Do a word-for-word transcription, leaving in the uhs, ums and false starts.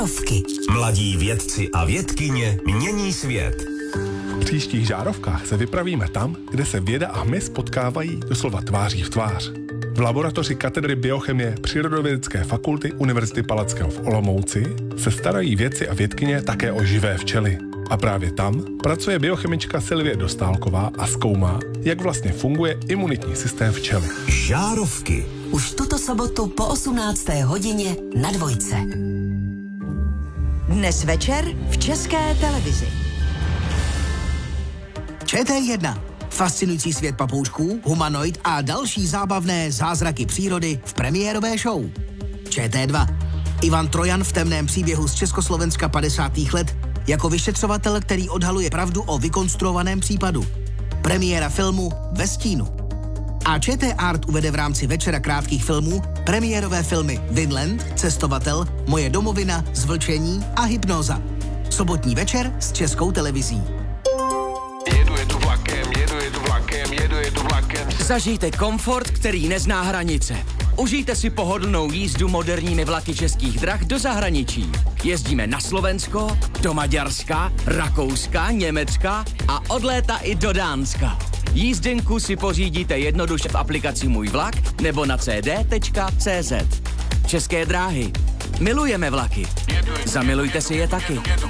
Žárovky. Mladí vědci a vědkyně mění svět. V příštích žárovkách se vypravíme tam, kde se věda a hmyz potkávají doslova tváří v tvář. V laboratoři katedry biochemie Přírodovědecké fakulty Univerzity Palackého v Olomouci se starají vědci a vědkyně také o živé včely. A právě tam pracuje biochemička Silvie Dostálková a zkoumá, jak vlastně funguje imunitní systém včely. Žárovky. Už tuto sobotu po osmnácté hodině na Dvojce. Dnes večer v České televizi. Č T jedna. Fascinující svět papoušků, humanoid a další zábavné zázraky přírody v premiérové show. Č T dva. Ivan Trojan v temném příběhu z Československa padesátých let jako vyšetřovatel, který odhaluje pravdu o vykonstruovaném případu. Premiéra filmu Ve stínu. A Č T Art uvede v rámci večera krátkých filmů premiérové filmy Vinland, Cestovatel, Moje domovina, Zvlčení a Hypnóza. Sobotní večer s Českou televizí. Jedu, jedu vlakem, jedu, jedu vlakem, jedu, jedu vlakem. Zažijte komfort, který nezná hranice. Užijte si pohodlnou jízdu moderními vlaky Českých drah do zahraničí. Jezdíme na Slovensko, do Maďarska, Rakouska, Německa a od léta i do Dánska. Jízdenku si pořídíte jednoduše v aplikaci Můj vlak nebo na c d tečka c z. České dráhy. Milujeme vlaky. Zamilujte si je taky.